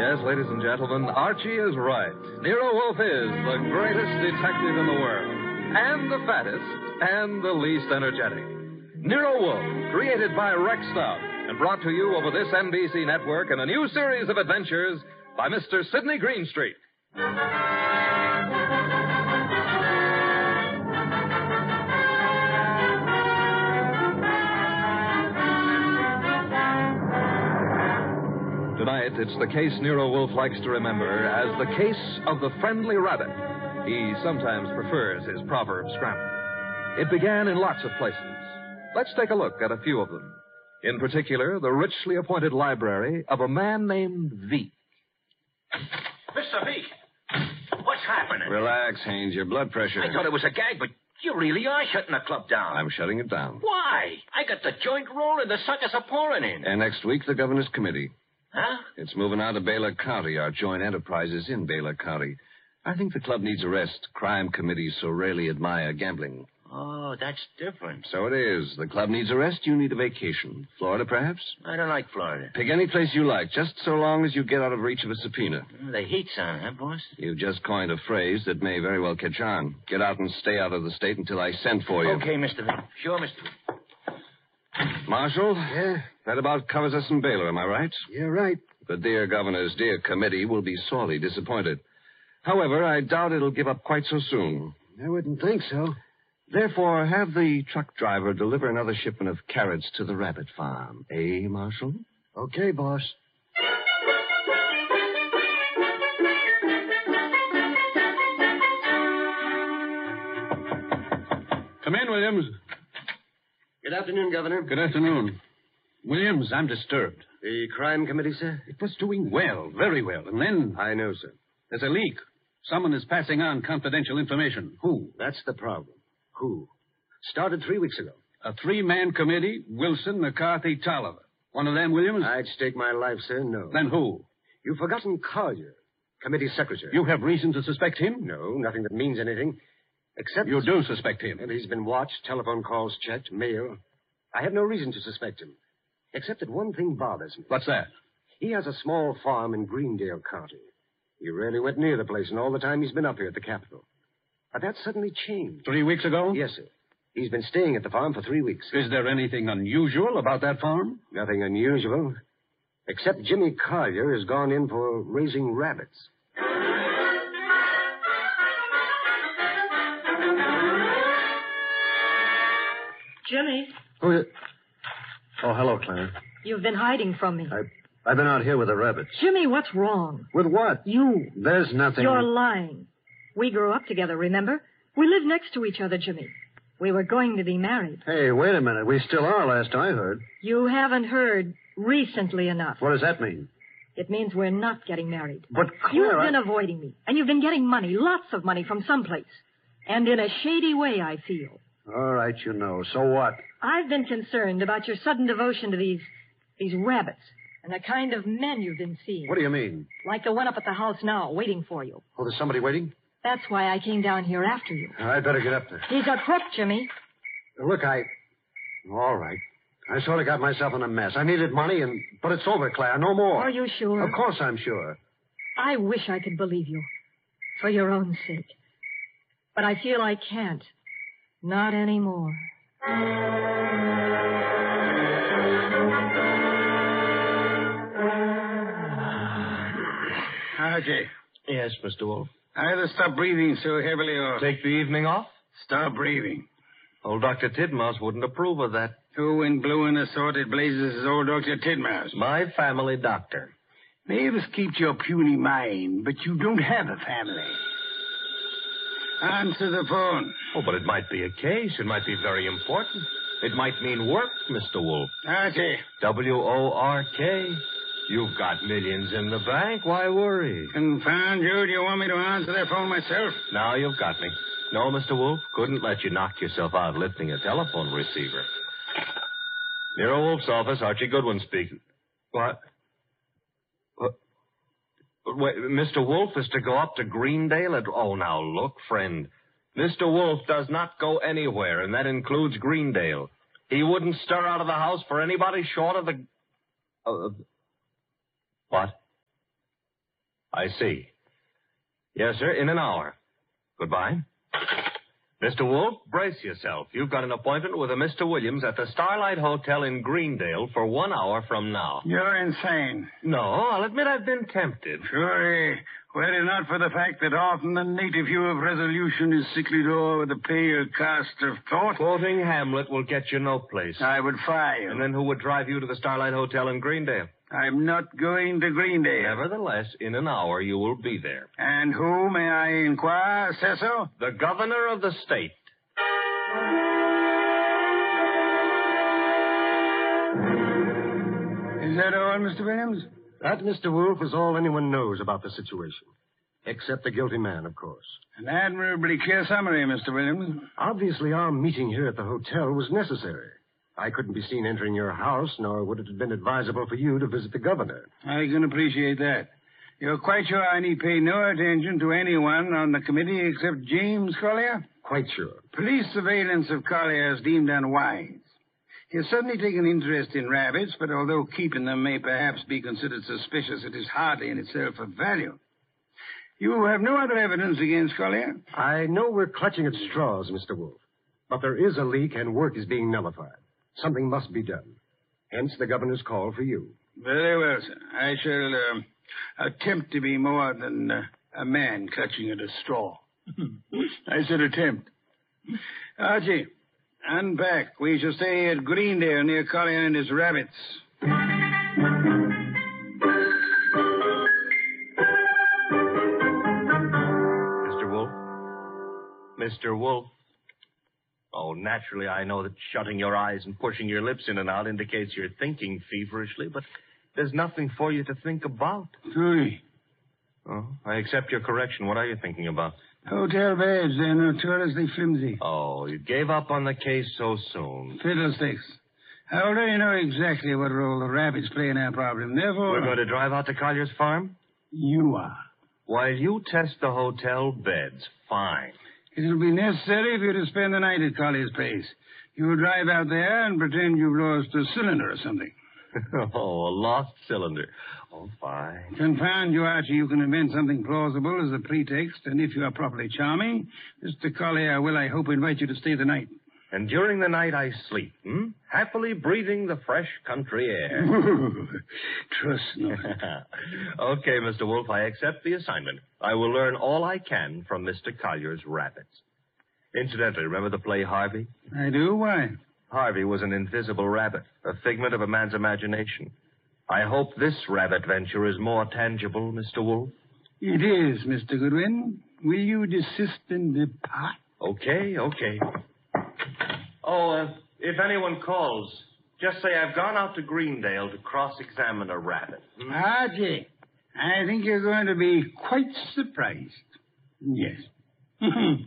Yes, ladies and gentlemen, Archie is right. Nero Wolfe is the greatest detective in the world, and the fattest, and the least energetic. Nero Wolfe, created by Rex Stubb, and brought to you over this NBC network in a new series of adventures by Mr. Sidney Greenstreet. Tonight, it's the case Nero Wolfe likes to remember as the case of the friendly rabbit. He sometimes prefers his proverb scramble. It began in lots of places. Let's take a look at a few of them. In particular, the richly appointed library of a man named Veek. Mr. Veek, what's happening? Relax, Haynes. Your blood pressure. I thought it was a gag, but you really are shutting the club down. I'm shutting it down. Why? I got the joint rolling. The suckers are pouring in. And next week, the governor's committee. Huh? It's moving out of Baylor County. Our joint enterprise is in Baylor County. I think the club needs a rest. Crime committees so rarely admire gambling. Oh, that's different. So it is. The club needs a rest. You need a vacation. Florida, perhaps? I don't like Florida. Pick any place you like, just so long as you get out of reach of a subpoena. The heat's on, huh, boss? You've just coined a phrase that may very well catch on. Get out and stay out of the state until I send for you. Okay, Mr. Veek. Sure, Mr. Veek. Marshal? Yeah? That about covers us in Baylor, am I right? Yeah, right. The dear governor's dear committee will be sorely disappointed. However, I doubt it'll give up quite so soon. I wouldn't think so. Therefore, have the truck driver deliver another shipment of carrots to the rabbit farm. Eh, Marshal? Okay, boss. Come in, Williams. Good afternoon, Governor. Good afternoon. Williams, I'm disturbed. The crime committee, sir? It was doing well, very well. And then I know, sir. there's a leak. Someone is passing on confidential information. Who? That's the problem. Who? Started 3 weeks ago. A three-man committee, Wilson, McCarthy, Tolliver. One of them, Williams? I'd stake my life, sir, no. Then who? You've forgotten Collier, committee secretary. You have reason to suspect him? No, nothing that means anything. Except... You do suspect him. And he's been watched, telephone calls checked, mail. I have no reason to suspect him. Except that one thing bothers me. What's that? He has a small farm in Greendale County. He rarely went near the place in all the time he's been up here at the Capitol. But that suddenly changed. 3 weeks ago? Yes, sir. He's been staying at the farm for 3 weeks. Is there anything unusual about that farm? Nothing unusual. Except Jimmy Collier has gone in for raising rabbits. Jimmy, Oh, hello, Clara. you've been hiding from me. I've been out here with the rabbits. Jimmy, what's wrong? With what? You. There's nothing. You're lying. We grew up together, remember? We lived next to each other, Jimmy. We were going to be married. Hey, wait a minute. We still are, last I heard. You haven't heard recently enough. What does that mean? It means we're not getting married. But, You've Clara... been avoiding me, and you've been getting money, lots of money from someplace. And in a shady way, I feel. All right, you know. So what? I've been concerned about your sudden devotion to these rabbits and the kind of men you've been seeing. What do you mean? Like the one up at the house now, waiting for you. Oh, there's somebody waiting? That's why I came down here after you. I'd better get up there. He's a crook, Jimmy. Look, All right. I sort of got myself in a mess. I needed money, but it's over, Claire. No more. Are you sure? Of course I'm sure. I wish I could believe you. For your own sake. But I feel I can't. Not anymore. Archie, Yes, Mr. Wolfe. either stop breathing so heavily or Take the evening off? stop breathing. Old Dr. Tidmouse wouldn't approve of that. Who in blue and assorted blazes is old Dr. Tidmouse? My family doctor. Mavis keeps your puny mind, but you don't have a family. Answer the phone. Oh, but it might be a case. It might be very important. It might mean work, Mr. Wolfe. Archie, WORK. You've got millions in the bank. Why worry? confound you. Do you want me to answer that phone myself? Now you've got me. No, Mr. Wolfe, couldn't let you knock yourself out lifting a telephone receiver. Nero Wolfe's office, Archie Goodwin speaking. What? Wait, Mr. Wolfe is to go up to Greendale at... Oh, now, look, friend. Mr. Wolfe does not go anywhere, and that includes Greendale. He wouldn't stir out of the house for anybody short of the... What? I see. Yes, sir, in an hour. Goodbye. Mr. Wolf, brace yourself. You've got an appointment with a Mr. Williams at the Starlight Hotel in Greendale for 1 hour from now. You're insane. No, I'll admit I've been tempted. Sure, were it not for the fact that often the native hue of resolution is sicklied o'er with a pale cast of thought, Quoting Hamlet will get you no place. I would fire you. And then who would drive you to the Starlight Hotel in Greendale? I'm not going to Greendale. Nevertheless, in an hour you will be there. And who, may I inquire, says so? The governor of the state. Is that all, Mr. Williams? That, Mr. Wolf, is all anyone knows about the situation. Except the guilty man, of course. An admirably clear summary, Mr. Williams. Obviously, our meeting here at the hotel was necessary. I couldn't be seen entering your house, nor would it have been advisable for you to visit the governor. I can appreciate that. You're quite sure I need pay no attention to anyone on the committee except James Collier? Quite sure. Police surveillance of Collier is deemed unwise. He has suddenly taken interest in rabbits, but although keeping them may perhaps be considered suspicious, it is hardly in itself of value. You have no other evidence against Collier? I know we're clutching at straws, Mr. Wolf, but there is a leak and work is being nullified. Something must be done. Hence the governor's call for you. Very well, sir. I shall attempt to be more than a man clutching at a straw. I said attempt. Archie, unpack. We shall stay at Greendale near Collier and his rabbits. Mr. Wolf? Mr. Wolf? Oh, naturally, I know that shutting your eyes and pushing your lips in and out indicates you're thinking feverishly, but there's nothing for you to think about. Truly. Oh, I accept your correction. What are you thinking about? Hotel beds, they're notoriously flimsy. Oh, you gave up on the case so soon. Fiddlesticks. I already know exactly what role the rabbits play in our problem. Therefore... We're going to drive out to Collier's farm? You are. While you test the hotel beds, fine. It'll be necessary for you to spend the night at Collier's place. You'll drive out there and pretend you've lost a cylinder or something. Oh, a lost cylinder. Oh, fine. Confound you, Archie. You can invent something plausible as a pretext, and if you are properly charming, Mr. Collier will, I hope, invite you to stay the night. And during the night I sleep, happily breathing the fresh country air. Trust not. Okay, Mr. Wolf, I accept the assignment. I will learn all I can from Mr. Collier's rabbits. Incidentally, remember the play Harvey? I do? Why? Harvey was an invisible rabbit, a figment of a man's imagination. I hope this rabbit venture is more tangible, Mr. Wolf. It is, Mr. Goodwin. Will you desist and depart? Okay. Oh, if anyone calls, just say I've gone out to Greendale to cross-examine a rabbit. Archie, I think you're going to be quite surprised. Yes.